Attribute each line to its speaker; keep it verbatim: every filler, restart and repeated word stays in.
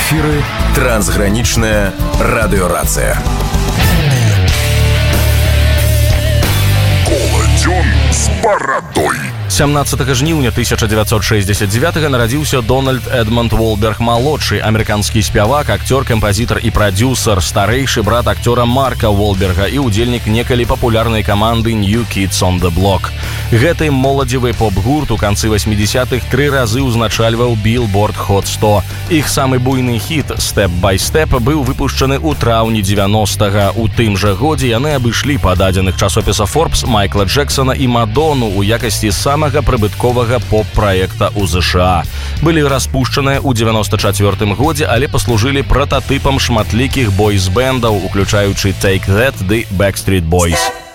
Speaker 1: эфиры «Трансграничная радиорация».
Speaker 2: Колодён с бородой.
Speaker 3: сямнаццатага жніўня тысяча дзевяцьсот шэсцьдзесят дзевятага нарадзіўся Дональд Эдмонд Уолберг-малодшы, амерыканскі спявак, акцёр, кампазітар і прадзюсар, старэйшы брат акцёра Марка Уолберга і удзельнік некалі папулярнай каманды New Kids on the Block. Гэты моладзевы поп-гурт у канцы васьмідзесятых тры разы ўзначальваў Billboard Hot сто. Іх самы буйны хіт «Step by Step» быў выпушчаны ў траўні дзевяностага. У тым жа годзе яны абышлі па дадзеных часопіса Forbes Майкла Джексона і Мадонну ў якасці самага прыбытковага поп-праекта ў ЗША. Былі распушчаныя ў дзевяноста чацвёртым годзе, але паслужылі прататыпам шматлікіх бойз-бэндаў, уключаючы Take That ды Backstreet Boys.